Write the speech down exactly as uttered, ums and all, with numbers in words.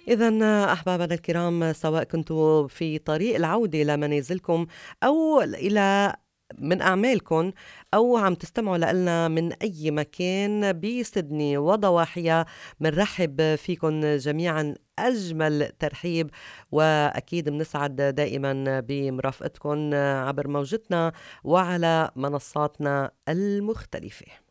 إذن أحبابنا الكرام، سواء كنتوا في طريق العودة لمنازلكم أو إلى من أعمالكم أو عم تستمعوا لنا من أي مكان بسدني وضواحيها، منرحب فيكم جميعا أجمل ترحيب، وأكيد منسعد دائما بمرافقتكم عبر موجتنا وعلى منصاتنا المختلفة.